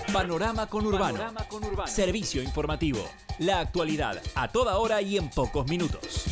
Panorama Conurbano. Servicio informativo. La actualidad a toda hora y en pocos minutos.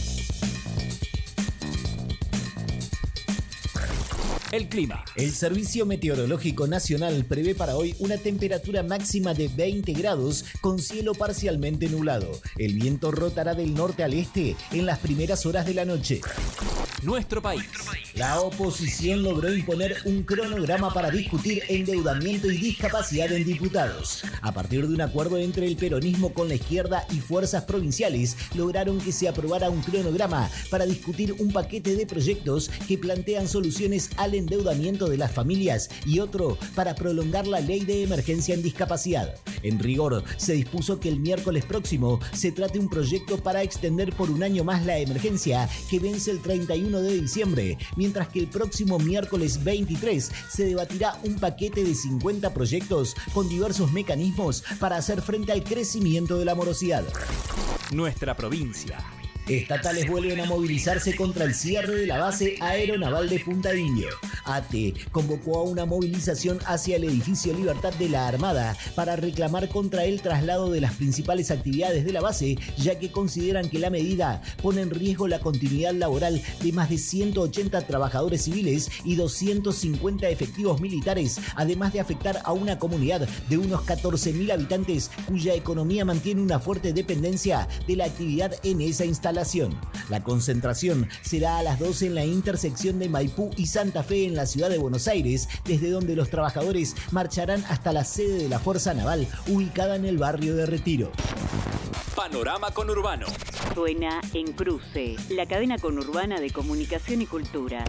El clima. El Servicio Meteorológico Nacional prevé para hoy una temperatura máxima de 20 grados con cielo parcialmente nublado. El viento rotará del norte al este en las primeras horas de la noche. Nuestro país. La oposición logró imponer un cronograma para discutir endeudamiento y discapacidad en diputados. A partir de un acuerdo entre el peronismo con la izquierda y fuerzas provinciales, lograron que se aprobara un cronograma para discutir un paquete de proyectos que plantean soluciones al endeudamiento de las familias y otro para prolongar la ley de emergencia en discapacidad. En rigor, se dispuso que el miércoles próximo se trate un proyecto para extender por un año más la emergencia que vence el 31 de diciembre, mientras que el próximo miércoles 23 se debatirá un paquete de 50 proyectos con diversos mecanismos para hacer frente al crecimiento de la morosidad. Nuestra provincia. Estatales vuelven a movilizarse contra el cierre de la base aeronaval de Punta Indio. ATE convocó a una movilización hacia el edificio Libertad de la Armada para reclamar contra el traslado de las principales actividades de la base, ya que consideran que la medida pone en riesgo la continuidad laboral de más de 180 trabajadores civiles y 250 efectivos militares, además de afectar a una comunidad de unos 14.000 habitantes cuya economía mantiene una fuerte dependencia de la actividad en esa instalación. La concentración será a las 12 en la intersección de Maipú y Santa Fe en la ciudad de Buenos Aires, desde donde los trabajadores marcharán hasta la sede de la Fuerza Naval, ubicada en el barrio de Retiro. Panorama Conurbano. Suena en Cruce, la cadena conurbana de comunicación y cultura.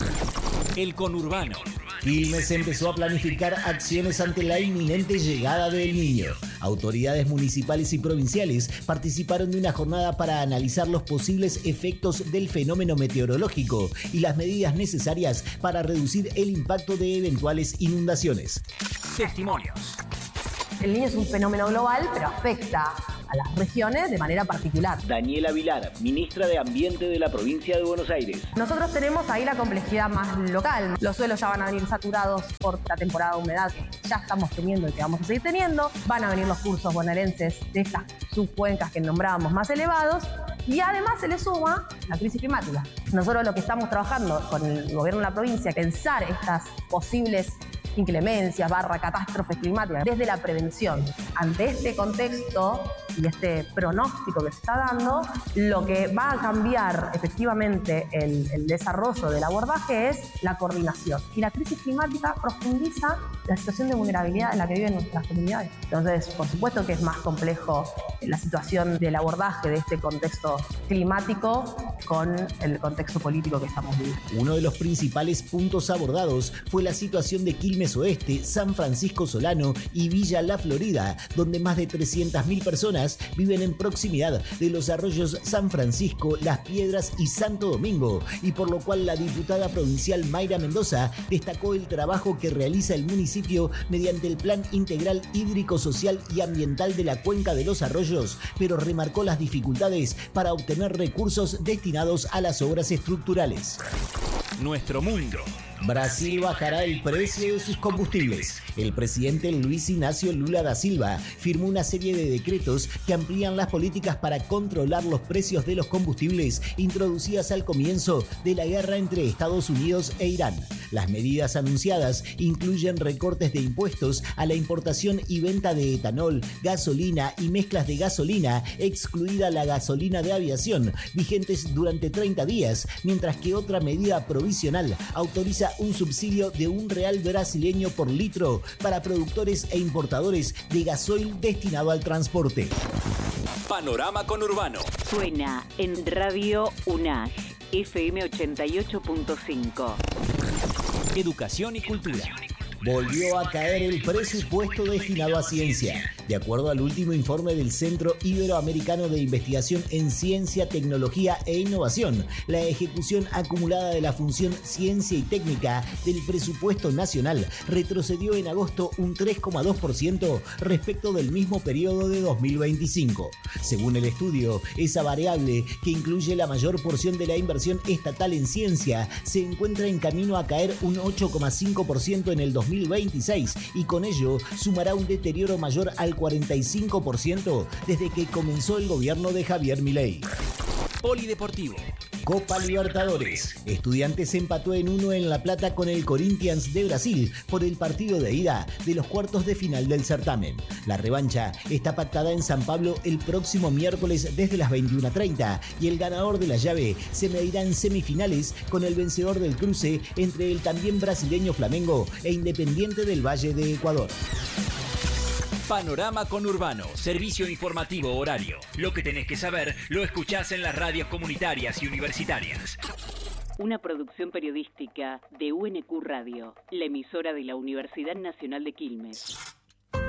El conurbano. Quilmes empezó a planificar acciones ante la inminente llegada del Niño. Autoridades municipales y provinciales participaron de una jornada para analizar los posibles efectos del fenómeno meteorológico y las medidas necesarias para reducir el impacto de eventuales inundaciones. Testimonios. El Niño es un fenómeno global, pero afecta a las regiones de manera particular. Daniela Vilar, ministra de Ambiente de la provincia de Buenos Aires. Nosotros tenemos ahí la complejidad más local. Los suelos ya van a venir saturados por la temporada de humedad que ya estamos teniendo y que vamos a seguir teniendo. Van a venir los cursos bonaerenses de estas subcuencas que nombrábamos más elevados. Y además se le suma la crisis climática. Nosotros lo que estamos trabajando con el gobierno de la provincia, pensar estas posibles inclemencias, catástrofes climáticas, desde la prevención. Ante este contexto y este pronóstico que se está dando, lo que va a cambiar efectivamente el desarrollo del abordaje es la coordinación. Y la crisis climática profundiza la situación de vulnerabilidad en la que viven nuestras comunidades. Entonces, por supuesto que es más complejo la situación del abordaje de este contexto climático con el contexto político que estamos viviendo. Uno de los principales puntos abordados fue la situación de Quilmes Oeste, San Francisco Solano y Villa La Florida, donde más de 300.000 personas viven en proximidad de los arroyos San Francisco, Las Piedras y Santo Domingo, y por lo cual la diputada provincial Mayra Mendoza destacó el trabajo que realiza el municipio mediante el Plan Integral Hídrico, Social y Ambiental de la Cuenca de los Arroyos, pero remarcó las dificultades para obtener recursos destinados a las obras estructurales. Nuestro mundo. Brasil bajará el precio de sus combustibles. El presidente Luis Ignacio Lula da Silva firmó una serie de decretos que amplían las políticas para controlar los precios de los combustibles introducidas al comienzo de la guerra entre Estados Unidos e Irán. Las medidas anunciadas incluyen recortes de impuestos a la importación y venta de etanol, gasolina y mezclas de gasolina, excluida la gasolina de aviación, vigentes durante 30 días, mientras que otra medida provisional autoriza un subsidio de R$1 brasileño por litro para productores e importadores de gasoil destinado al transporte. Panorama Conurbano. Suena en Radio UNASH, FM 88.5. Educación y cultura. Volvió a caer el presupuesto destinado a ciencia. De acuerdo al último informe del Centro Iberoamericano de Investigación en Ciencia, Tecnología e Innovación, la ejecución acumulada de la función Ciencia y Técnica del presupuesto nacional retrocedió en agosto un 3,2% respecto del mismo periodo de 2025. Según el estudio, esa variable, que incluye la mayor porción de la inversión estatal en ciencia, se encuentra en camino a caer un 8,5% en el 2025 2026 y con ello sumará un deterioro mayor al 45% desde que comenzó el gobierno de Javier Milei. Polideportivo. Copa Libertadores. Estudiantes empató en 1 en La Plata con el Corinthians de Brasil por el partido de ida de los cuartos de final del certamen. La revancha está pactada en San Pablo el próximo miércoles desde las 21:30 y el ganador de la llave se medirá en semifinales con el vencedor del cruce entre el también brasileño Flamengo e Independiente del Valle de Ecuador. Panorama Conurbano, servicio informativo horario. Lo que tenés que saber lo escuchás en las radios comunitarias y universitarias. Una producción periodística de UNQ Radio, la emisora de la Universidad Nacional de Quilmes.